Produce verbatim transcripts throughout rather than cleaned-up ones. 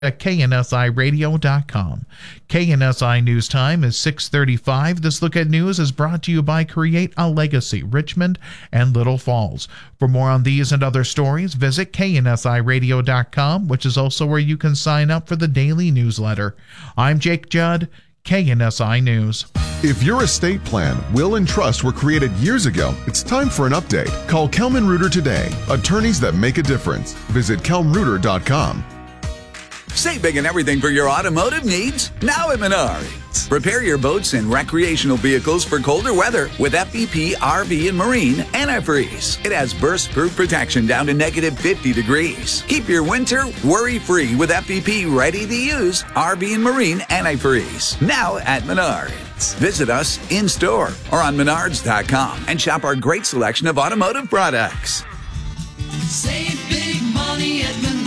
at K N S I radio dot com. K N S I News Time is six thirty-five. This look at news is brought to you by Create a Legacy, Richmond and Little Falls. For more on these and other stories, visit K N S I radio dot com, which is also where you can sign up for the daily newsletter. I'm Jake Judd, K N S I News. If your estate plan, will, and trust were created years ago, it's time for an update. Call Kelman Reuter today. Attorneys that make a difference. Visit kelm reuter dot com. Save big and everything for your automotive needs now at Menards. Prepare your boats and recreational vehicles for colder weather with F E P R V and Marine Antifreeze. It has burst-proof protection down to negative fifty degrees. Keep your winter worry-free with F E P ready-to-use R V and Marine Antifreeze. Now at Menards. Visit us in-store or on menards dot com and shop our great selection of automotive products. Save big money at Menards.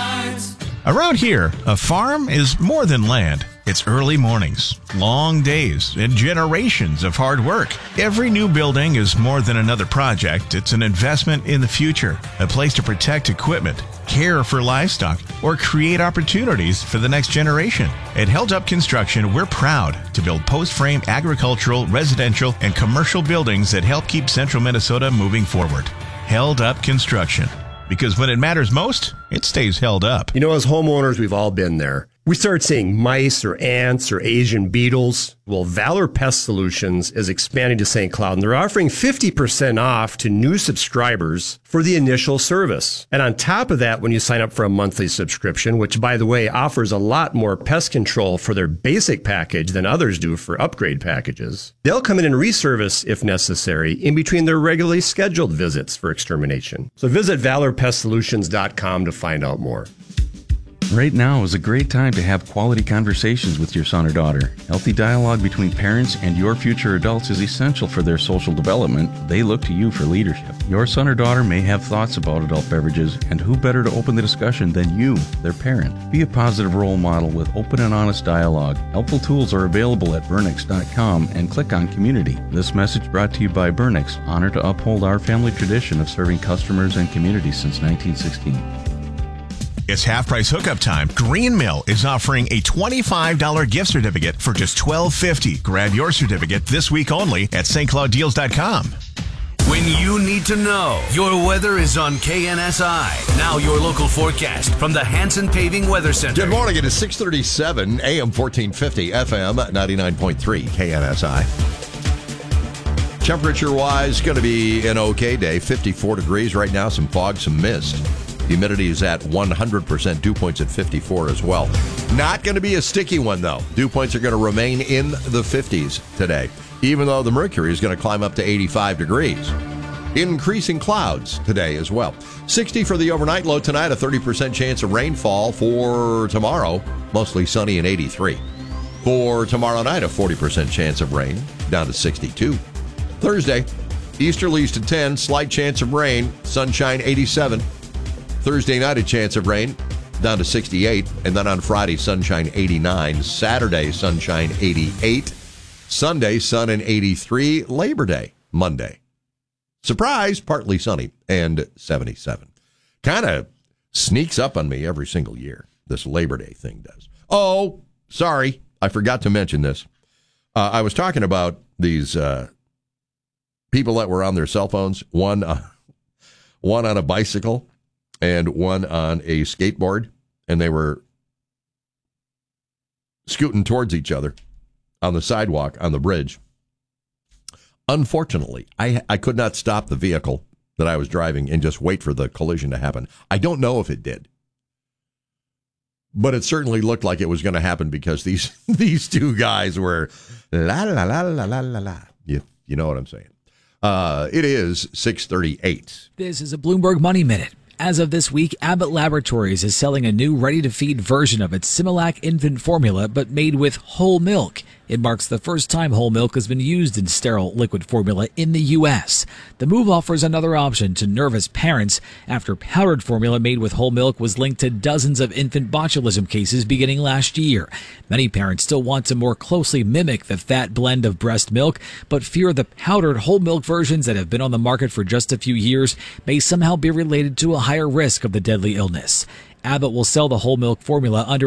Around here, a farm is more than land. It's early mornings, long days, and generations of hard work. Every new building is more than another project. It's an investment in the future, a place to protect equipment, care for livestock, or create opportunities for the next generation. At Held Up Construction, we're proud to build post-frame agricultural, residential, and commercial buildings that help keep central Minnesota moving forward. Held Up Construction. Because when it matters most, it stays held up. You know, as homeowners, we've all been there. We start seeing mice or ants or Asian beetles. Well, Valor Pest Solutions is expanding to Saint Cloud, and they're offering fifty percent off to new subscribers for the initial service. And on top of that, when you sign up for a monthly subscription, which, by the way, offers a lot more pest control for their basic package than others do for upgrade packages, they'll come in and reservice, if necessary, in between their regularly scheduled visits for extermination. So visit valor pest solutions dot com to find out more. Right now is a great time to have quality conversations with your son or daughter. Healthy dialogue between parents and your future adults is essential for their social development. They look to you for leadership. Your son or daughter may have thoughts about adult beverages, and who better to open the discussion than you, their parent? Be a positive role model with open and honest dialogue. Helpful tools are available at burnix dot com and click on Community. This message brought to you by Burnix, honored to uphold our family tradition of serving customers and communities since nineteen sixteen. It's half-price hookup time. Green Mill is offering a twenty-five dollars gift certificate for just twelve fifty. Grab your certificate this week only at st cloud deals dot com. When you need to know, your weather is on K N S I. Now your local forecast from the Hanson Paving Weather Center. Good morning. It is six thirty-seven, A M fourteen fifty, F M ninety-nine point three, K N S I. Temperature-wise, going to be an okay day. fifty-four degrees right now, some fog, some mist. Humidity is at one hundred percent. Dew points at fifty-four as well. Not going to be a sticky one, though. Dew points are going to remain in the fifties today, even though the mercury is going to climb up to eighty-five degrees. Increasing clouds today as well. sixty for the overnight low tonight, a thirty percent chance of rainfall for tomorrow. Mostly sunny and eighty-three. For tomorrow night, a forty percent chance of rain, down to sixty-two. Thursday, easterlies to ten, slight chance of rain, sunshine eighty-seven. Thursday night, a chance of rain, down to sixty-eight. And then on Friday, sunshine eighty-nine. Saturday, sunshine eighty-eight. Sunday, sun and eighty-three. Labor Day, Monday. Surprise, partly sunny and seventy-seven. Kind of sneaks up on me every single year, this Labor Day thing does. Oh, sorry, I forgot to mention this. Uh, I was talking about these uh, people that were on their cell phones, one, uh, one on a bicycle and one on a skateboard, and they were scooting towards each other on the sidewalk, on the bridge. Unfortunately, I, I could not stop the vehicle that I was driving and just wait for the collision to happen. I don't know if it did, but it certainly looked like it was going to happen because these these two guys were la la la la la la la. You, you know what I'm saying. Uh, it is six thirty-eight. This is a Bloomberg Money Minute. As of this week, Abbott Laboratories is selling a new ready-to-feed version of its Similac infant formula, but made with whole milk. It marks the first time whole milk has been used in sterile liquid formula in the U S. The move offers another option to nervous parents after powdered formula made with whole milk was linked to dozens of infant botulism cases beginning last year. Many parents still want to more closely mimic the fat blend of breast milk, but fear the powdered whole milk versions that have been on the market for just a few years may somehow be related to a higher risk of the deadly illness. Abbott will sell the whole milk formula under